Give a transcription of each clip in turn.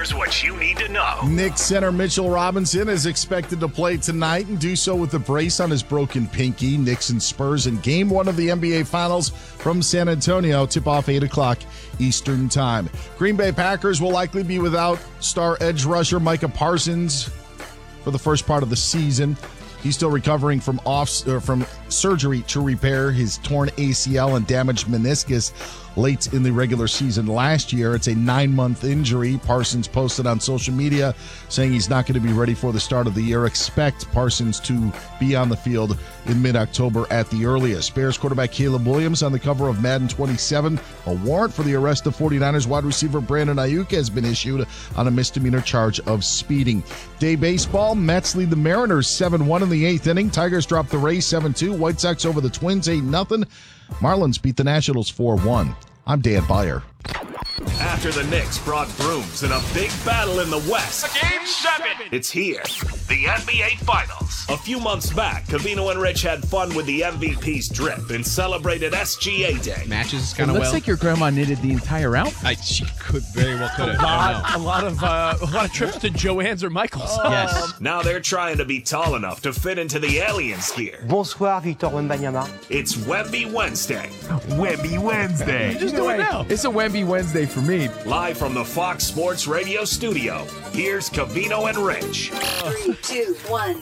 Here's what you need to know. Knicks center Mitchell Robinson is expected to play tonight and do so with a brace on his broken pinky. Knicks and Spurs in Game 1 of the NBA Finals from San Antonio. Tip-off 8 o'clock Eastern Time. Green Bay Packers will likely be without star edge rusher Micah Parsons for the first part of the season. He's still recovering from surgery to repair his torn ACL and damaged meniscus late in the regular season last year. It's a 9-month injury. Parsons posted on social media saying he's not going to be ready for the start of the year. Expect Parsons to be on the field in mid-October at the earliest. Bears quarterback Caleb Williams on the cover of Madden 27. A warrant for the arrest of 49ers wide receiver Brandon Ayuk has been issued on a misdemeanor charge of speeding. Day baseball, Mets lead the Mariners 7-1 in the 8th inning. Tigers drop the Rays 7-2. White Sox over the Twins 8-0. Marlins beat the Nationals 4-1. I'm Dan Beyer. After the Knicks brought brooms in a big battle in the West. Game 7. It's here. The NBA Finals. A few months back, Covino and Rich had fun with the MVP's drip and celebrated SGA Day. Matches kind of Looks well. like your grandma knitted the entire outfit. She could very well could have. A lot of trips to Joann's or Michael's. Yes. Now they're trying to be tall enough to fit into the aliens gear. Bonsoir, Victor Wembanyama. It's Wemby Wednesday. Webby Wednesday. Just do it now. It's a Wemby Wednesday for me. Live from the Fox Sports Radio studio, here's Covino and Rich. 3, 2, 1.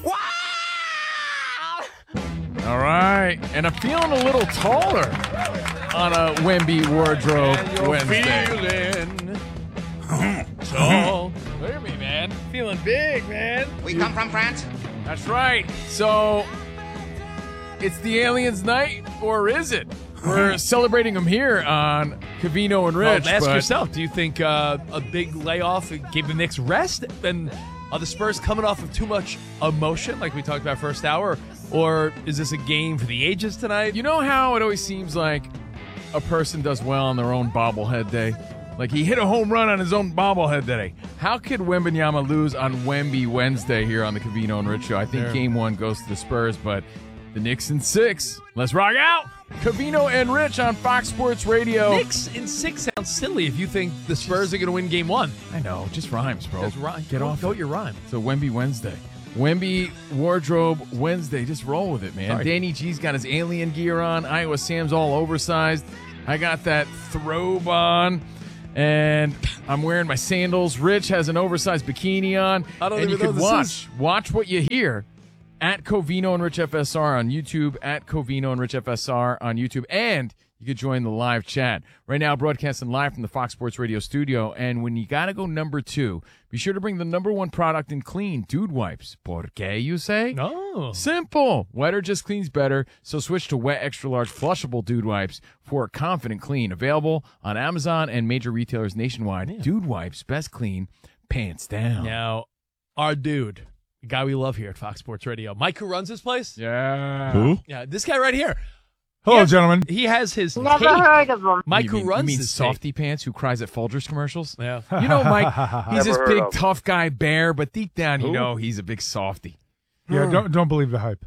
All right. And I'm feeling a little taller on a Wemby Wardrobe Wednesday. Feeling tall. Look at me, man. Feeling big, man. We come from France. That's right. So it's the aliens night, or is it? We're celebrating them here on Covino and Rich. Well, ask yourself, do you think a big layoff gave the Knicks rest? And are the Spurs coming off of too much emotion, like we talked about first hour? Or is this a game for the ages tonight? You know how it always seems like a person does well on their own bobblehead day? Like he hit a home run on his own bobblehead day. How could Wembanyama lose on Wemby Wednesday here on the Covino and Rich show? I think Game 1 goes to the Spurs, but the Knicks in 6. Let's rock out! Covino and Rich on Fox Sports Radio. Knicks in 6 sounds silly if you think the Spurs are going to win Game 1. I know, just rhymes, bro. Get off. Go with your rhyme. So Wemby Wednesday. Wemby Wardrobe Wednesday. Just roll with it, man. Sorry. Danny G's got his alien gear on. Iowa Sam's all oversized. I got that throbe on. And I'm wearing my sandals. Rich has an oversized bikini on. I don't and even you know can this watch what you hear at Covino and Rich FSR on YouTube, at Covino and Rich FSR on YouTube, and you could join the live chat. Right now, broadcasting live from the Fox Sports Radio studio, and when you got to go number 2, be sure to bring the number 1 product in clean, Dude Wipes. Por qué, you say? No. Simple. Wetter just cleans better, so switch to Wet Extra Large Flushable Dude Wipes for a confident clean. Available on Amazon and major retailers nationwide. Yeah. Dude Wipes, best clean, pants down. Now, our dude, the guy we love here at Fox Sports Radio, Mike, who runs this place. Yeah. Who? Yeah, this guy right here. Hello, gentlemen. He has his Never heard of him. Mike, you who runs mean this Softy Pants, who cries at Folgers commercials? Yeah. You know, Mike, he's this Never heard big, of him. tough guy bear, but deep down, you know he's a big softy. Yeah, don't believe the hype.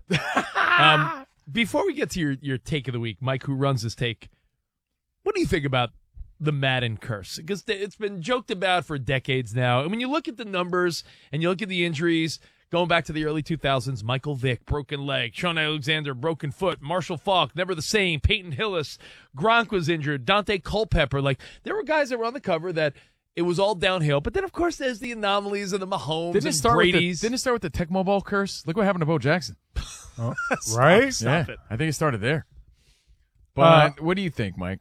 Before we get to your take of the week, Mike, who runs this take, what do you think about the Madden curse? Because it's been joked about for decades now. And when you look at the numbers and you look at the injuries, going back to the early 2000s, Michael Vick, broken leg, Sean Alexander, broken foot, Marshall Faulk, never the same, Peyton Hillis, Gronk was injured, Dante Culpepper. Like, there were guys that were on the cover that it was all downhill. But then, of course, there's the anomalies and the Mahomes and Brady's. Didn't it start with the Tecmo Bowl curse? Look what happened to Bo Jackson. Oh, right? Stop it. I think it started there. But what do you think, Mike?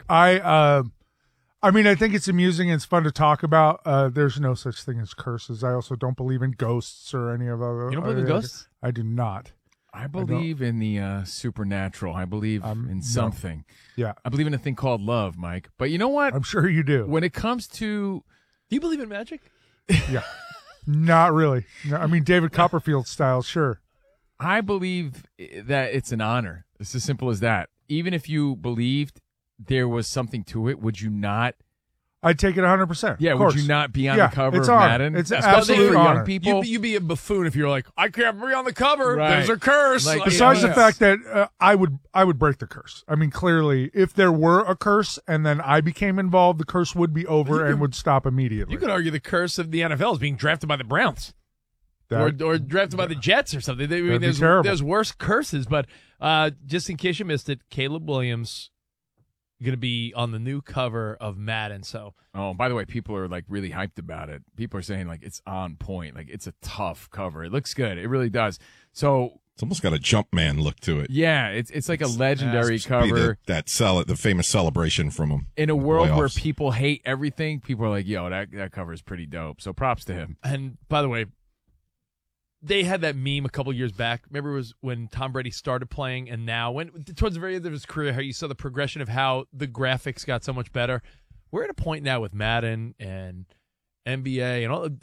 I mean, I think it's amusing and it's fun to talk about. There's no such thing as curses. I also don't believe in ghosts or any of other. You don't believe in ghosts? I do not. I believe in the supernatural. I believe in something. Yeah. I believe in a thing called love, Mike. But you know what? I'm sure you do. When it comes to... Do you believe in magic? Yeah. Not really. No, I mean, David Copperfield style, sure. I believe that it's an honor. It's as simple as that. Even if you believed there was something to it, would you not I'd take it 100%. Yeah, of would course. you not be on Yeah, the cover it's of honor. Madden? It's Especially absolute for honor. young people. You'd be a buffoon if you're like, I can't be on the cover. Right. There's a curse. Like, Besides Yeah. the fact that I would break the curse. I mean, clearly, if there were a curse and then I became involved, the curse would be over and would stop immediately. You could argue the curse of the NFL is being drafted by the Browns. That- Or drafted by the Jets or something. I mean, That'd be terrible. there's worse curses, but just in case you missed it, Caleb Williams going to be on the new cover of Madden. So, Oh, by the way, people are like really hyped about it. People are saying like it's on point, like it's a tough cover. It looks good. It really does. So It's almost got a Jumpman look to it. yeah, it's like a legendary Supposed to be cover. the famous celebration from him. In a world where playoffs. people hate everything, people are like, "Yo, that cover is pretty dope." So props to him. and by the way, they had that meme a couple years back. Remember, it was when Tom Brady started playing, and now when towards the very end of his career, how you saw the progression of how the graphics got so much better. We're at a point now with Madden and NBA and all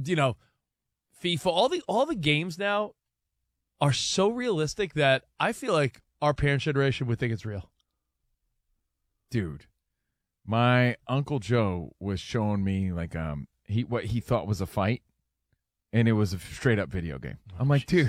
FIFA. All the games now are so realistic that I feel like our parents' generation would think it's real. Dude, my Uncle Joe was showing me like what he thought was a fight, and it was a straight up video game. I'm like, dude,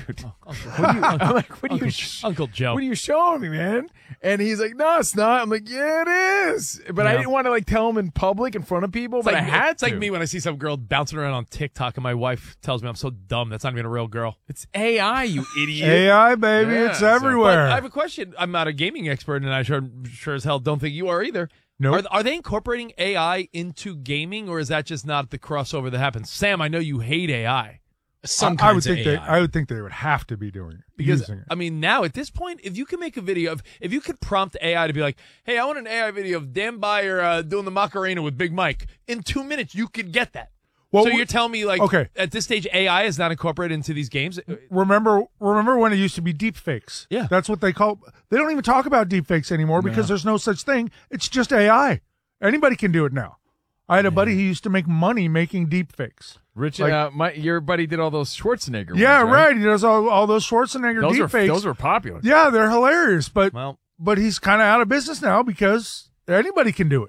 what are Uncle Joe. What are you showing me, man? And he's like, no, it's not. I'm like, yeah, it is. But I Yeah. didn't want to like tell him in public in front of people, but I had It's to. like me when I see some girl bouncing around on TikTok and my wife tells me I'm so dumb. That's not even a real girl. It's AI, you idiot. AI, baby, Yeah, it's so- everywhere. But I have a question. I'm not a gaming expert, and I sure as hell don't think you are either. Nope. Are they incorporating AI into gaming, or is that just not the crossover that happens? Sam, I know you hate AI. I would think they would have to be doing it. Because, using it. I mean, now at this point, if you can make a video if you could prompt AI to be like, hey, I want an AI video of Dan Beyer doing the Macarena with Big Mike, in 2 minutes, you could get that. Well, so you're telling me, like, okay. at this stage, AI is not incorporated into these games? Remember when it used to be deep fakes? Yeah. That's what they call. They don't even talk about deep fakes anymore because there's no such thing. It's just AI. Anybody can do it now. I had a buddy who used to make money making deep fakes. Rich, Like- your buddy did all those Schwarzenegger Yeah, ones, right. He does all those Schwarzenegger Those deep fakes. were popular. Yeah, they're hilarious, but Well, he's kind of out of business now because anybody can do it.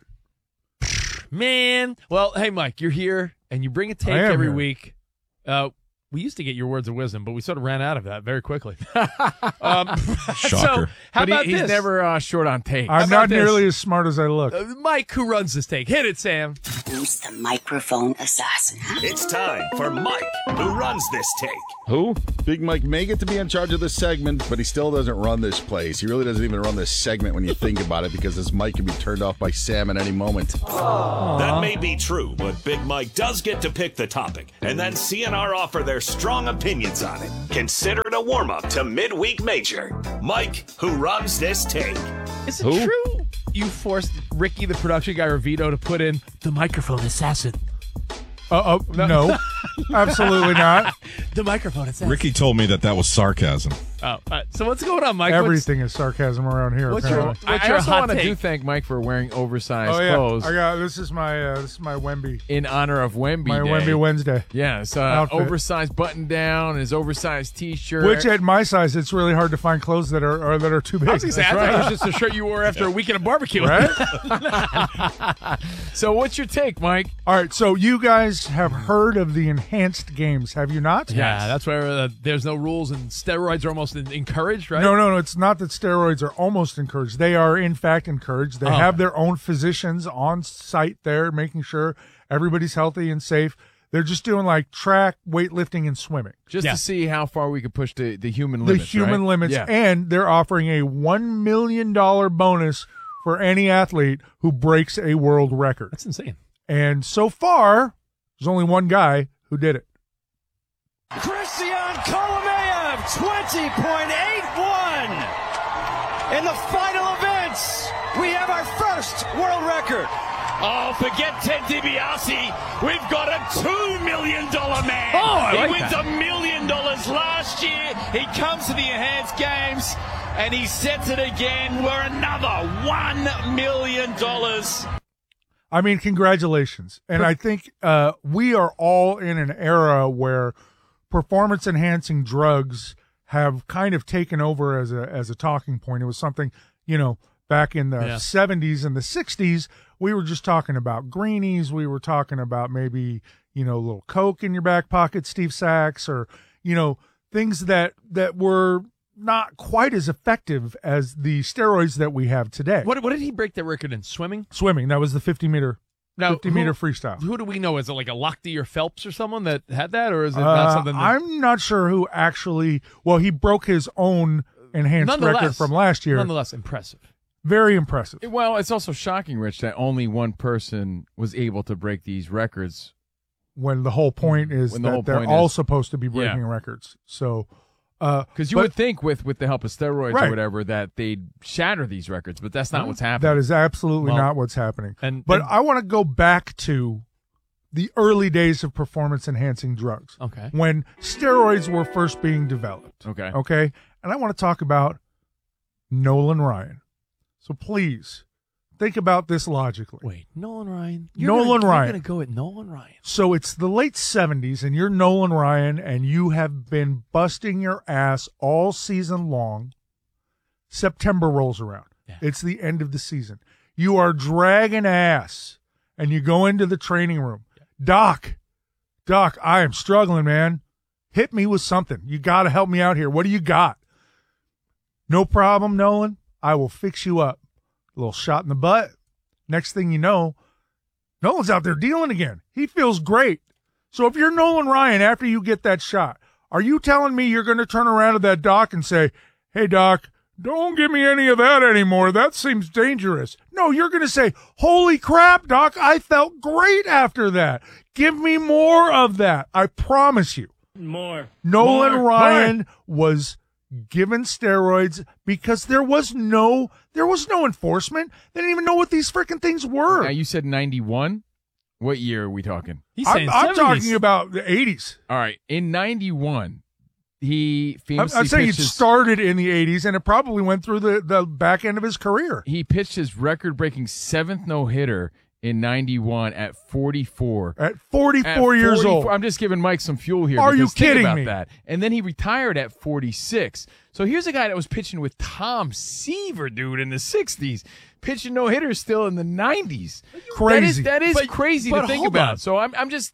man. Well, hey, Mike, you're here, and you bring a take I am every here. week. We used to get your words of wisdom, but we sort of ran out of that very quickly. So, Shocker. how But about he's this? never short on take. I'm about not this? nearly as smart as I look. Mike, who runs this take? Hit it, Sam. Who's the microphone assassin? It's time for Mike, who runs this take. Who? Big Mike may get to be in charge of this segment, but he still doesn't run this place. He really doesn't even run this segment when you think about it because his mic can be turned off by Sam at any moment. That may be true, but Big Mike does get to pick the topic, and then CNR offer their strong opinions on it. Consider it a warm-up to Midweek Major. Mike, who runs this take. Is it true you forced Ricky, the production guy, or Vito, to put in the microphone assassin? No, absolutely not. The microphone assassin. Ricky told me that was sarcasm. Oh, so what's going on, Mike? Everything is sarcasm around here. What's your apparently. what's I your also hot want to take? thank Mike for wearing oversized Oh yeah, clothes I got this is my Wemby, in honor of Wemby my Day. Wemby Wednesday. Yeah, it's Outfit. oversized button down, his oversized T-shirt. Which at my size, it's really hard to find clothes that are too big. I was gonna say, I thought it was just a shirt you wore after a weekend of barbecue. Right? So what's your take, Mike? All right, so you guys have heard of the enhanced games, have you not? Yeah, that's where there's no rules and steroids are almost encouraged, right? No, it's not that steroids are almost encouraged. They are, in fact, encouraged. They have their own physicians on site there making sure everybody's healthy and safe. They're just doing like track, weightlifting, and swimming. Just Yeah. to see how far we could push the human The limits. human right? limits. Yeah. And they're offering a $1 million bonus for any athlete who breaks a world record. That's insane. And so far, there's only one guy who did it. Christian Kolomeyev, 20.81. In the final events, we have our first world record. Oh, forget Ted DiBiase. We've got a $2 million man. Oh, I he like wins that. $1 million last year. He comes to the enhanced games and he sets it again. We're another $1 million. I mean, congratulations. And I think we are all in an era where performance-enhancing drugs have kind of taken over as a talking point. It was something, back in the 70s and the 60s We were just talking about greenies. We were talking about maybe, a little Coke in your back pocket, Steve Sachs, or, things that were not quite as effective as the steroids that we have today. What did he break that record in? Swimming? Swimming. That was the 50-meter. Now, 50-meter freestyle. Who do we know? Is it like a Lochte or Phelps or someone that had that, or is it not something? I'm not sure who actually. Well, he broke his own enhanced record from last year. Nonetheless, impressive. Very impressive. Well, it's also shocking, Rich, that only one person was able to break these records. When the whole point is that they're all supposed to be breaking records. So. Because you would think with the help of steroids or whatever that they'd shatter these records, but that's not what's happening. That is absolutely not what's happening. But I want to go back to the early days of performance-enhancing drugs. Okay. When steroids were first being developed. Okay. Okay? And I want to talk about Nolan Ryan. So please, think about this logically. Wait, Nolan Ryan? Ryan. You're going to go at Nolan Ryan. So it's the late 70s, and you're Nolan Ryan, and you have been busting your ass all season long. September rolls around. Yeah. It's the end of the season. You are dragging ass, and you go into the training room. Yeah. Doc, I am struggling, man. Hit me with something. You got to help me out here. What do you got? No problem, Nolan. I will fix you up. A little shot in the butt. Next thing you know, Nolan's out there dealing again. He feels great. So if you're Nolan Ryan after you get that shot, are you telling me you're going to turn around to that doc and say, hey, doc, don't give me any of that anymore. That seems dangerous. No, you're going to say, holy crap, doc, I felt great after that. Give me more of that. I promise you. More. Nolan Ryan was given steroids because there was no enforcement. They didn't even know what these freaking things were. Now, you said 91? What year are we talking? I'm talking about the 80s. All right. In 91, he famously I'm saying it started in the 80s, and it probably went through the back end of his career. He pitched his record-breaking 7th no-hitter in 91 at 44. At 44 years old. I'm just giving Mike some fuel here. Are you kidding me? That. And then he retired at 46. So here's a guy that was pitching with Tom Seaver, dude, in the 60s. Pitching no-hitters still in the 90s. Crazy. That is crazy to think about. So I'm just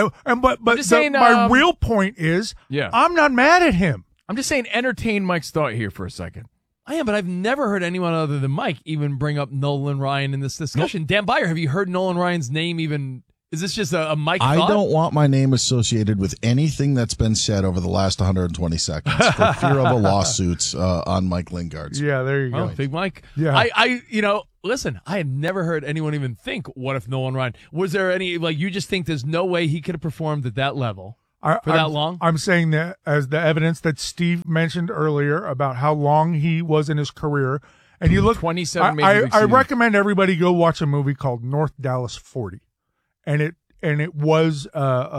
saying, my real point is, I'm not mad at him. I'm just saying entertain Mike's thought here for a second. I am, but I've never heard anyone other than Mike even bring up Nolan Ryan in this discussion. Nope. Dan Beyer, have you heard Nolan Ryan's name even? Is this just a Mike thought? I don't want my name associated with anything that's been said over the last 120 seconds for fear of a lawsuit on Mike Lingard's. Yeah, there you go. Big Mike. Yeah. Listen, I had never heard anyone even think, what if Nolan Ryan? Was there any, you just think there's no way he could have performed at that level? That long? I'm saying that as the evidence that Steve mentioned earlier about how long he was in his career. And you look 27 major league I recommend everybody go watch a movie called North Dallas 40. And it was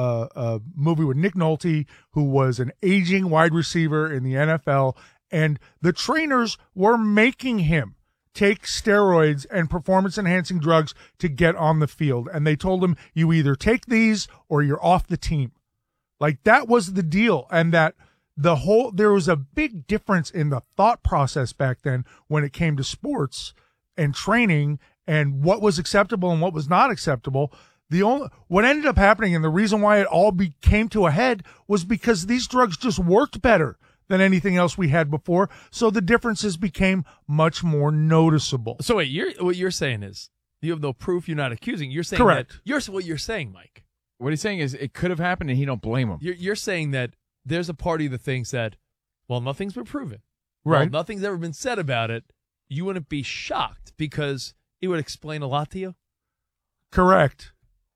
a movie with Nick Nolte, who was an aging wide receiver in the NFL, and the trainers were making him take steroids and performance-enhancing drugs to get on the field. And they told him, you either take these or you're off the team. That was the deal. And that there was a big difference in the thought process back then when it came to sports and training and what was acceptable and what was not acceptable. What ended up happening, and the reason why it all came to a head, was because these drugs just worked better than anything else we had before. So the differences became much more noticeable. So wait, what you're saying is you have no proof. You're not accusing. You're saying correct. What you're saying, Mike. What he's saying is it could have happened, and he don't blame him. You're saying that there's a party that thinks that, well, nothing's been proven. Right. Well, nothing's ever been said about it. You wouldn't be shocked because it would explain a lot to you? Correct.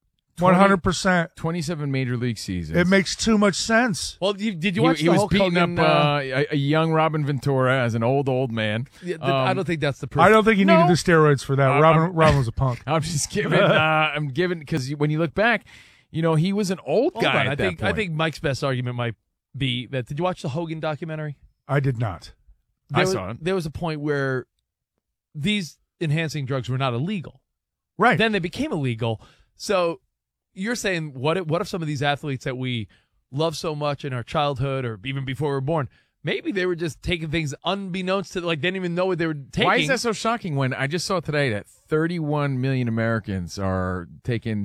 100%. 27 major league seasons. It makes too much sense. Well, did you watch he the was Hulk beating Hogan, up a young Robin Ventura as an old man. Yeah, I don't think that's the proof. I don't think he needed the steroids for that. Robin was a punk. I'm just giving. I'm giving because when you look back, he was an old guy. I think Mike's best argument might be that. Did you watch the Hogan documentary? I did not. I saw it. There was a point where these enhancing drugs were not illegal. Right. Then they became illegal. So you're saying, what if some of these athletes that we love so much in our childhood or even before we were born, maybe they were just taking things unbeknownst to, like, they didn't even know what they were taking. Why is that so shocking when I just saw today that 31 million Americans are taking,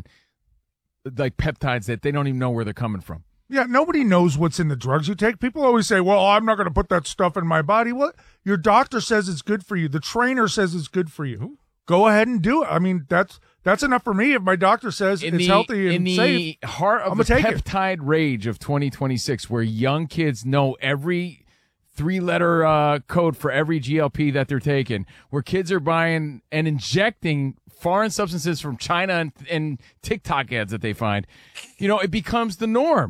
like, peptides that they don't even know where they're coming from? Yeah, nobody knows what's in the drugs you take. People always say, well, I'm not going to put that stuff in my body. What? Your doctor says it's good for you. The trainer says it's good for you. Go ahead and do it. I mean, that's enough for me. If my doctor says it's healthy and safe, in the heart of the peptide rage of 2026, where young kids know every three-letter code for every GLP that they're taking, where kids are buying and injecting foreign substances from China and TikTok ads that they find, it becomes the norm.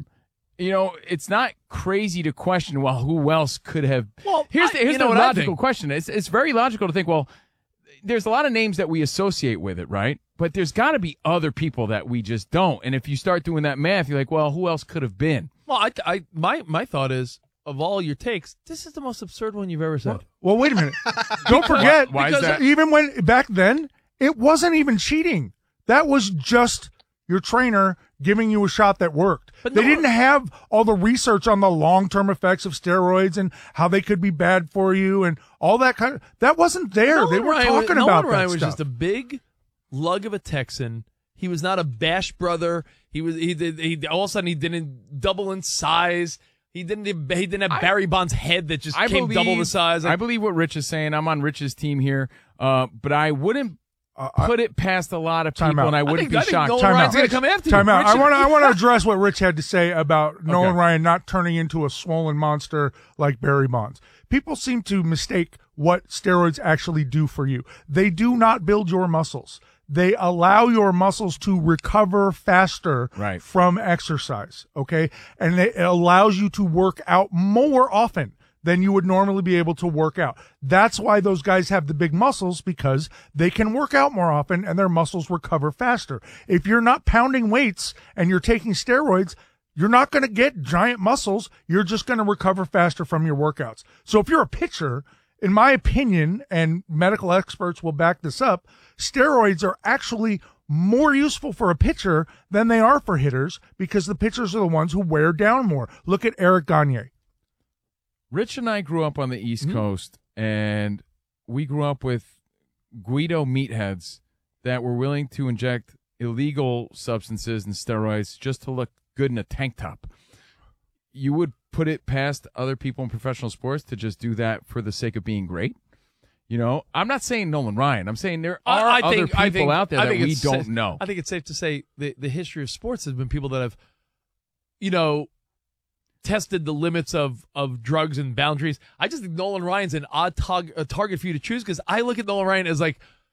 It's not crazy to question, well, who else could have? Well, here's the logical question. It's very logical to think, well, there's a lot of names that we associate with it, right? But there's got to be other people that we just don't. And if you start doing that math, you're like, well, who else could have been? Well, my thought is, of all your takes, this is the most absurd one you've ever said. Well, wait a minute. Don't forget, why is that? Even when back then, it wasn't even cheating. That was just your trainer giving you a shot that worked. But they didn't have all the research on the long-term effects of steroids and how they could be bad for you and all that kind of. That wasn't there. They were talking about that Ryan was stuff. just a big lug of a Texan. He was not a bash brother. He all of a sudden he didn't double in size. He didn't have Barry Bonds' head that just came double the size. I believe what Rich is saying. I'm on Rich's team here, but I wouldn't put it past a lot of people, and I wouldn't be shocked. Nolan Ryan's going to come after you. Time out. I want to address what Rich had to say about Nolan Ryan not turning into a swollen monster like Barry Bonds. People seem to mistake what steroids actually do for you. They do not build your muscles. They allow your muscles to recover faster from exercise, okay? And it allows you to work out more often than you would normally be able to work out. That's why those guys have the big muscles, because they can work out more often and their muscles recover faster. If you're not pounding weights and you're taking steroids, you're not going to get giant muscles. You're just going to recover faster from your workouts. So if you're a pitcher, in my opinion, and medical experts will back this up, steroids are actually more useful for a pitcher than they are for hitters, because the pitchers are the ones who wear down more. Look at Eric Gagne. Rich and I grew up on the East Coast, and we grew up with Guido meatheads that were willing to inject illegal substances and steroids just to look good in a tank top. You would put it past other people in professional sports to just do that for the sake of being great? I'm not saying Nolan Ryan. I'm saying there are other people out there that we don't know. I think it's safe to say the history of sports has been people that have, tested the limits of drugs and boundaries. I just think Nolan Ryan's an odd target for you to choose, because I look at Nolan Ryan as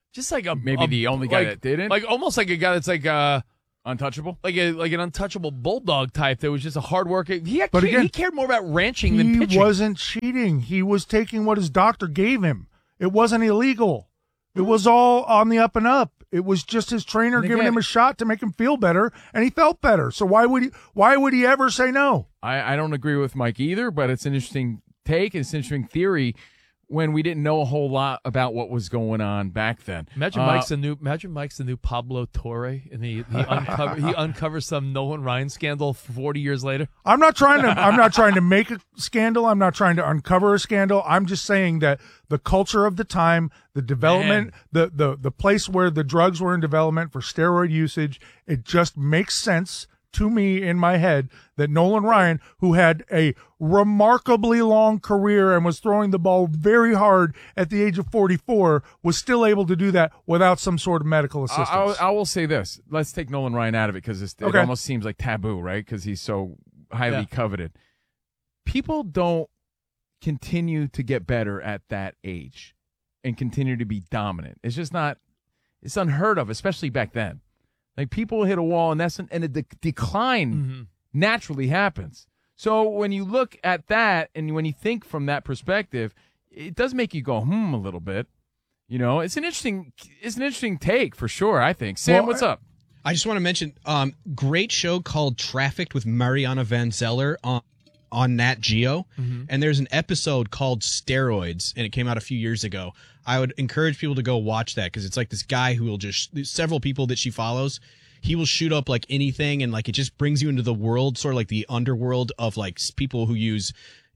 the only guy that didn't, almost like a guy that's untouchable, like an untouchable bulldog type that was just a hard worker. He cared more about ranching than pitching. He wasn't cheating. He was taking what his doctor gave him. It wasn't illegal. It was all on the up and up. It was just his trainer giving him a shot to make him feel better, and he felt better. So why would he ever say no? I don't agree with Mike either, but it's an interesting take. It's an interesting theory when we didn't know a whole lot about what was going on back then. Imagine Mike's the new Pablo Torre, and he uncovers some Nolan Ryan scandal 40 years later. I'm not trying to make a scandal. I'm not trying to uncover a scandal. I'm just saying that the culture of the time, the development, the place where the drugs were in development for steroid usage, it just makes sense to me in my head that Nolan Ryan, who had a remarkably long career and was throwing the ball very hard at the age of 44, was still able to do that without some sort of medical assistance. I will say this. Let's take Nolan Ryan out of it, because it almost seems like taboo, right? Because he's so highly coveted. People don't continue to get better at that age and continue to be dominant. It's just not – it's unheard of, especially back then. Like, people hit a wall, and a decline naturally happens. So when you look at that, and when you think from that perspective, it does make you go a little bit. It's an interesting take for sure, I think. Sam, what's up? I just want to mention, great show called Trafficked with Mariana Van Zeller on Nat Geo, and there's an episode called Steroids, and it came out a few years ago. I would encourage people to go watch that, because it's like this guy who will several people that she follows, he will shoot up like anything, and like it just brings you into the world, sort of like the underworld of like people who use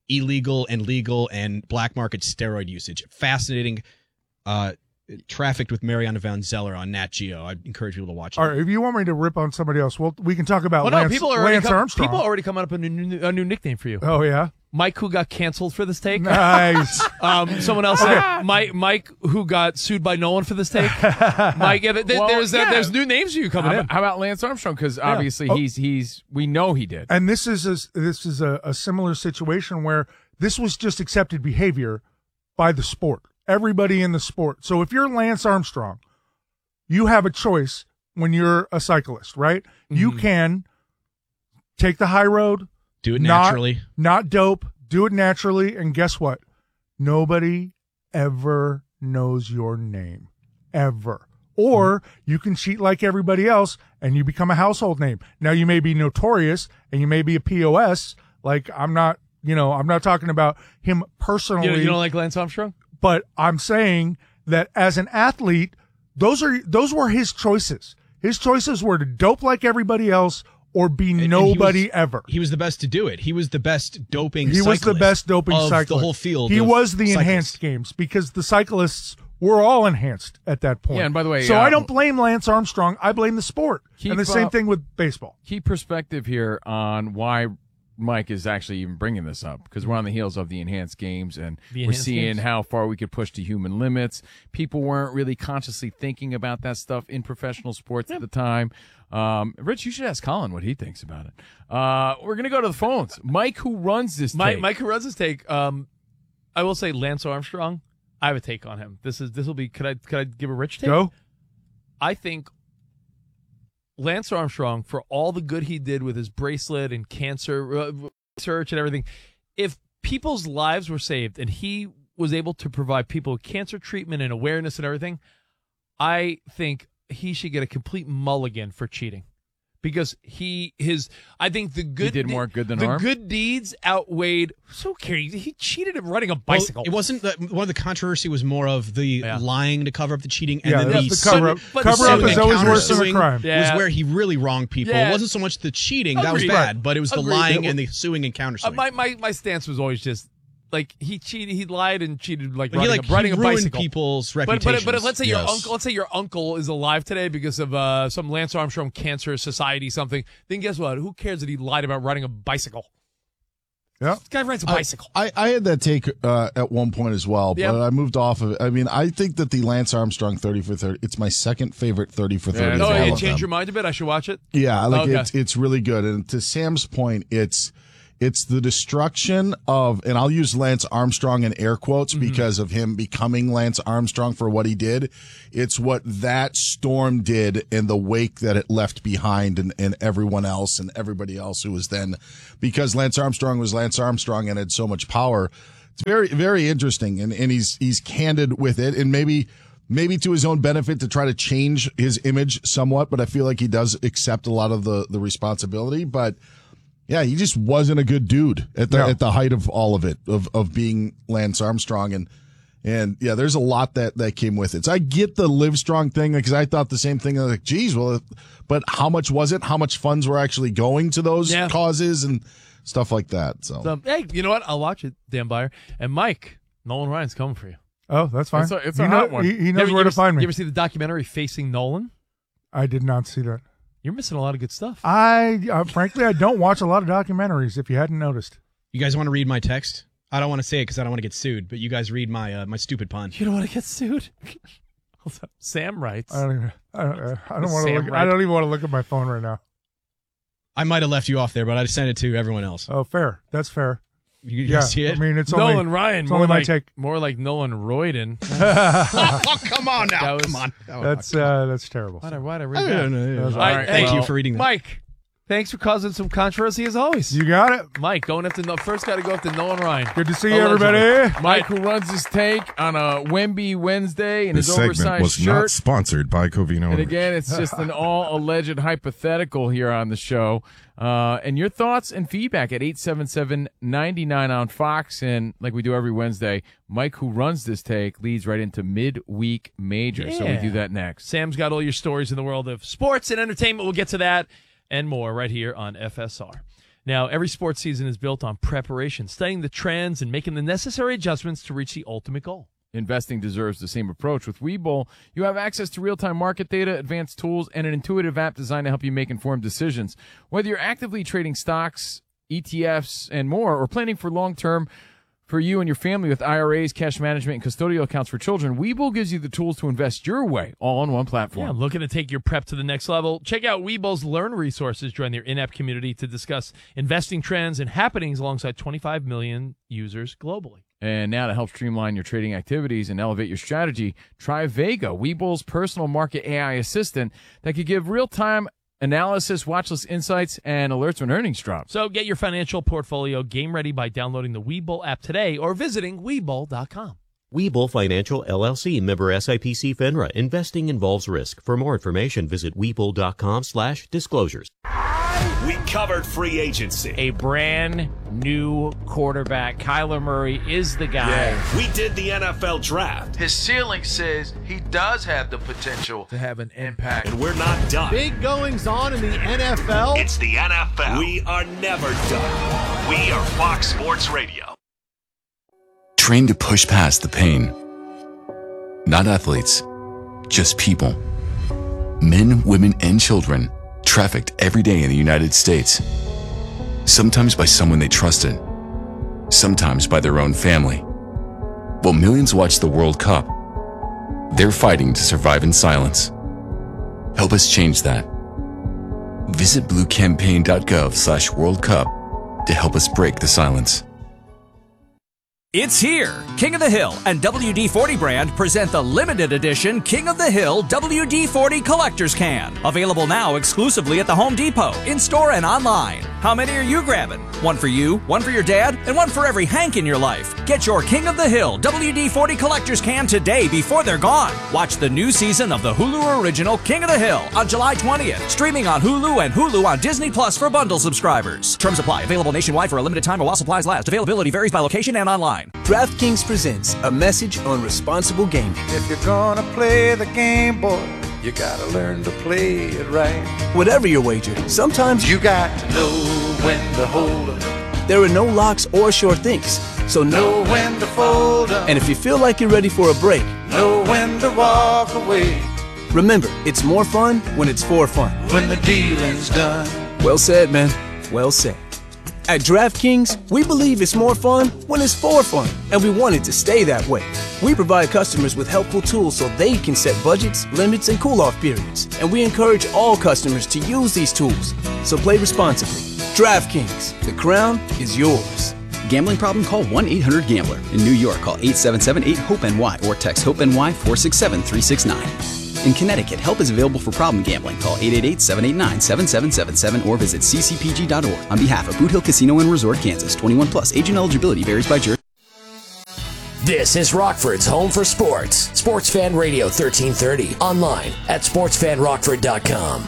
illegal and legal and black market steroid usage. Fascinating. Trafficked with Mariana Van Zeller on Nat Geo. I encourage people to watch it. All right, if you want me to rip on somebody else, we can talk about Well, Lance Armstrong. People are already coming up with a new nickname for you. Oh, yeah? Mike, who got canceled for this take. Nice. Someone else said Mike, who got sued by Nolan for this take. Mike, there's new names for you coming in. How about Lance Armstrong? Because obviously we know he did. And this is a similar situation where this was just accepted behavior by the sport. Everybody in the sport. So if you're Lance Armstrong, you have a choice when you're a cyclist, right? Mm-hmm. You can take the high road. Do it naturally. Not dope. Do it naturally. And guess what? Nobody ever knows your name. Ever. Or you can cheat like everybody else and you become a household name. Now you may be notorious and you may be a POS. Like I'm not talking about him personally. You don't like Lance Armstrong? But I'm saying that as an athlete, those were his choices. His choices were to dope like everybody else or be nobody ever. He was the best to do it. He was the best doping cyclist. He was the best doping cyclist. The whole field. He was the enhanced games because the cyclists were all enhanced at that point. Yeah, and by the way, so I don't blame Lance Armstrong. I blame the sport. And the same thing with baseball. Key perspective here on why Mike is actually even bringing this up, because we're on the heels of the enhanced games and we're seeing how far we could push to human limits. People weren't really consciously thinking about that stuff in professional sports at the time. Rich, you should ask Colin what he thinks about it. We're going to go to the phones. Mike, who runs this take. Mike, who runs this take. I will say Lance Armstrong. I have a take on him. This will be, could I give a Rich take? Go. I think Lance Armstrong, for all the good he did with his bracelet and cancer research and everything, if people's lives were saved and he was able to provide people with cancer treatment and awareness and everything, I think he should get a complete mulligan for cheating. Because I think the good he did more good than harm. The good deeds outweighed. So he cheated at running a bicycle. It wasn't one of the controversy was more of the lying to cover up the cheating, and then the cover up. Cover up is always worse than a crime. Was where he really wronged people. It wasn't so much the cheating that was bad, but it was the lying and the suing and countersuing. My stance was always just like he cheated, he lied and cheated, like riding a bicycle. People's reputations. But let's say your uncle is alive today because of some Lance Armstrong Cancer Society something. Then guess what? Who cares that he lied about riding a bicycle? Yeah, this guy rides a bicycle. I had that take at one point as well, but I moved off of it. I mean, I think that the Lance Armstrong 30 for 30, it's my second favorite 30 for 30. Oh, you changed your mind a bit? I should watch it? Yeah, it's really good. And to Sam's point, it's the destruction of, and I'll use Lance Armstrong in air quotes because of him becoming Lance Armstrong for what he did. It's what that storm did in the wake that it left behind and everyone else and everybody else who was then, because Lance Armstrong was Lance Armstrong and had so much power. It's very, very interesting. And he's candid with it, and maybe to his own benefit to try to change his image somewhat, but I feel like he does accept a lot of the responsibility. But yeah, he just wasn't a good dude at the height of all of it, of being Lance Armstrong. And yeah, there's a lot that came with it. So I get the Live Strong thing, because I thought the same thing. Like, geez, but how much was it? How much funds were actually going to those causes and stuff like that? So hey, you know what? I'll watch it, Dan Byer. And Mike, Nolan Ryan's coming for you. Oh, that's fine. It's a hot one. He knows where to find me. You ever see the documentary Facing Nolan? I did not see that. You're missing a lot of good stuff. Frankly, I don't watch a lot of documentaries, if you hadn't noticed. You guys want to read my text? I don't want to say it because I don't want to get sued, but you guys read my my stupid pun. You don't want to get sued? Sam writes. I don't even want to look at my phone right now. I might have left you off there, but I sent it to everyone else. Oh, fair. That's fair. You see it? I mean, it's Nolan only Ryan. It's only my take. More like Nolan Royden. Oh, come on now. Come on. That's terrible. Why'd I read that? All right. Thank you for reading that. Mike, thanks for causing some controversy as always. You got it. Mike, first got to go after Nolan Ryan. Good to see you, everybody. Mike, who runs his take on a Wemby Wednesday in his oversized segment was shirt. not sponsored by Covino. And again, it's just an all alleged hypothetical here on the show. And your thoughts and feedback at 877-99 on Fox. And like we do every Wednesday, Mike, who runs this take, leads right into midweek major. So we do that next. Sam's got all your stories in the world of sports and entertainment. We'll get to that and more right here on FSR. Now, every sports season is built on preparation, studying the trends, and making the necessary adjustments to reach the ultimate goal. Investing deserves the same approach. With Webull, you have access to real-time market data, advanced tools, and an intuitive app designed to help you make informed decisions. Whether you're actively trading stocks, ETFs, and more, or planning for long-term for you and your family with IRAs, cash management, and custodial accounts for children, Webull gives you the tools to invest your way, all on one platform. Yeah, looking to take your prep to the next level? Check out Webull's Learn resources. Join their in-app community to discuss investing trends and happenings alongside 25 million users globally. And now to help streamline your trading activities and elevate your strategy, try Vega, Webull's personal market AI assistant that could give real-time analysis, watchlist insights, and alerts when earnings drop. So get your financial portfolio game ready by downloading the Webull app today or visiting Webull.com. Webull Financial, LLC, member SIPC FINRA. Investing involves risk. For more information, visit Webull.com/disclosures. We covered free agency. A brand new quarterback. Kyler Murray is the guy. Yeah. We did the NFL draft. His ceiling says he does have the potential to have an impact. And we're not done. Big goings on in the NFL. It's the NFL. We are never done. We are Fox Sports Radio. Trained to push past the pain. Not athletes, just people. Men, women, and children trafficked every day in the United States. Sometimes by someone they trusted, sometimes by their own family. While millions watch the World Cup, they're fighting to survive in silence. Help us change that. Visit bluecampaign.gov/World Cup to help us break the silence. It's here! King of the Hill and WD-40 brand present the limited edition King of the Hill WD-40 Collector's Can. Available now exclusively at the Home Depot, in-store and online. How many are you grabbing? One for you, one for your dad, and one for every Hank in your life. Get your King of the Hill WD-40 Collector's Can today before they're gone. Watch the new season of the Hulu original King of the Hill on July 20th. Streaming on Hulu and Hulu on Disney Plus for bundle subscribers. Terms apply. Available nationwide for a limited time or while supplies last. Availability varies by location and online. DraftKings presents a message on responsible gaming. If you're gonna play the game, boy, you gotta learn to play it right. Whatever your wager, sometimes you got to know when to hold up. There are no locks or sure things, so know when to fold up. And if you feel like you're ready for a break, know when to walk away. Remember, it's more fun when it's for fun. When the dealing's done. Well said, man. Well said. At DraftKings, we believe it's more fun when it's for fun, and we want it to stay that way. We provide customers with helpful tools so they can set budgets, limits, and cool-off periods, and we encourage all customers to use these tools. So play responsibly. DraftKings, the crown is yours. Gambling problem? Call 1-800-GAMBLER. In New York, call 877-8-HOPE-NY or text HOPE-NY 467-369. In Connecticut, help is available for problem gambling. Call 888-789-7777 or visit ccpg.org. On behalf of Boot Hill Casino and Resort, Kansas, 21 plus. Age and eligibility varies by jurisdiction. This is Rockford's home for sports. Sports Fan Radio 1330. Online at sportsfanrockford.com.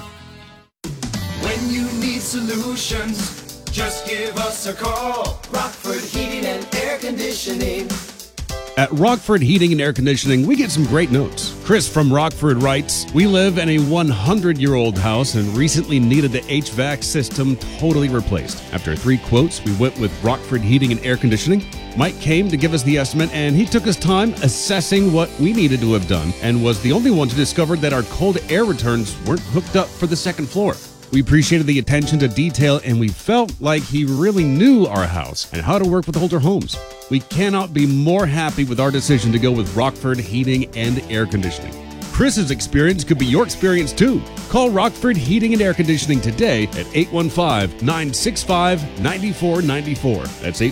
When you need solutions, just give us a call. Rockford Heating and Air Conditioning. At Rockford Heating and Air Conditioning, we get some great notes. Chris from Rockford writes, "We live in a 100-year-old house and recently needed the HVAC system totally replaced. After 3 quotes, we went with Rockford Heating and Air Conditioning. Mike came to give us the estimate, and he took his time assessing what we needed to have done and was the only one to discover that our cold air returns weren't hooked up for the second floor. We appreciated the attention to detail, and we felt like he really knew our house and how to work with older homes. We cannot be more happy with our decision to go with Rockford Heating and Air Conditioning. Chris's experience could be your experience too. Call Rockford Heating and Air Conditioning today at 815-965-9494. That's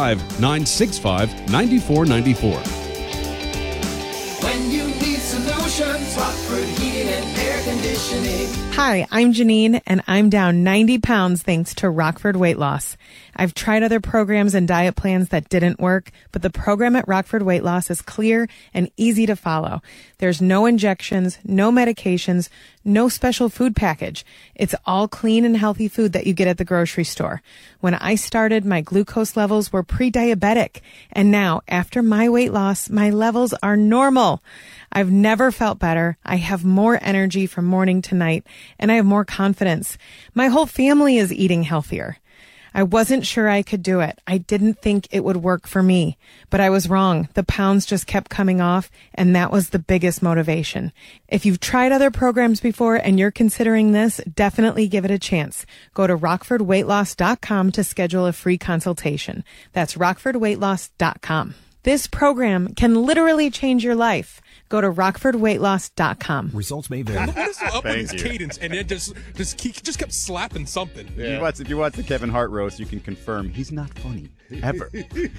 815-965-9494. When you need solutions, Rockford Heating and Air Conditioning. Hi, I'm Janine, and I'm down 90 pounds thanks to Rockford Weight Loss. I've tried other programs and diet plans that didn't work, but the program at Rockford Weight Loss is clear and easy to follow. There's no injections, no medications, no special food package. It's all clean and healthy food that you get at the grocery store. When I started, my glucose levels were pre-diabetic, and now, after my weight loss, my levels are normal. I've never felt better. I have more energy from morning to night, and I have more confidence. My whole family is eating healthier. I wasn't sure I could do it. I didn't think it would work for me, but I was wrong. The pounds just kept coming off, and that was the biggest motivation. If you've tried other programs before and you're considering this, definitely give it a chance. Go to rockfordweightloss.com to schedule a free consultation. That's rockfordweightloss.com. This program can literally change your life. Go to rockfordweightloss.com. Results may vary. What is up with Thank his you. cadence? And it just kept slapping something. If you watch the Kevin Hart roast, you can confirm he's not funny ever.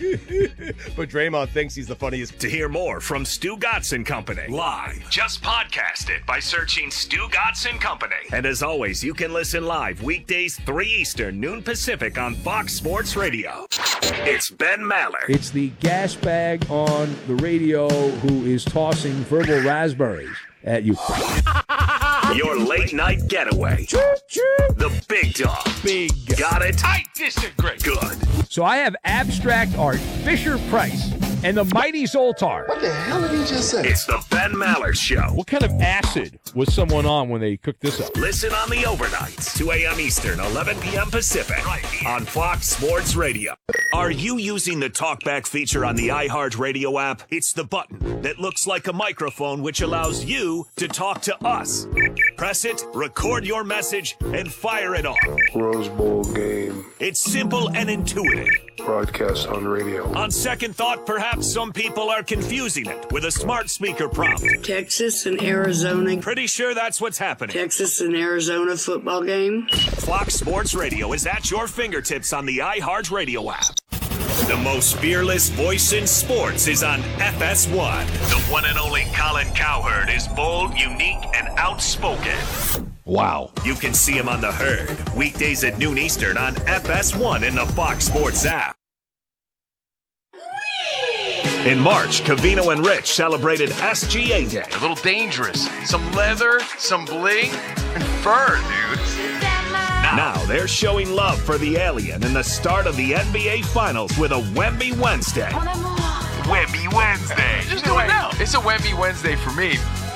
But Draymond thinks he's the funniest. To hear more from Stu Gatz & Company live, just podcast it by searching Stu Gatz & Company. And as always, you can listen live weekdays 3 Eastern, noon Pacific on Fox Sports Radio. It's Ben Maller. It's the gas bag on the radio who is tossing verbal raspberries at you. Your late night getaway. The big dog. Big. Got it? I disagree. Good. So I have abstract art, Fisher-Price, and the mighty Zoltar. What the hell did he just say? It's the Ben Maller Show. What kind of acid was someone on when they cooked this up? Listen on the overnights, 2 a.m. Eastern, 11 p.m. Pacific, right here on Fox Sports Radio. Are you using the TalkBack feature on the iHeartRadio app? It's the button that looks like a microphone, which allows you to talk to us. Press it, record your message, and fire it off. Rose Bowl game. It's simple and intuitive. Broadcast on radio. On second thought, perhaps some people are confusing it with a smart speaker prompt. Texas and Arizona. Pretty sure that's what's happening. Texas and Arizona football game. Fox Sports Radio is at your fingertips on the iHeartRadio app. The most fearless voice in sports is on FS1. The one and only Colin Cowherd is bold, unique, and outspoken. Wow. You can see him on The Herd, weekdays at noon Eastern on FS1 in the Fox Sports app. In March, Covino and Rich celebrated SGA Day. A little dangerous. Some leather, some bling, and fur, dude. Now they're showing love for the alien in the start of the NBA Finals with a Wemby Wednesday. Wemby Wednesday. Just do it now. It's a Wemby Wednesday for me.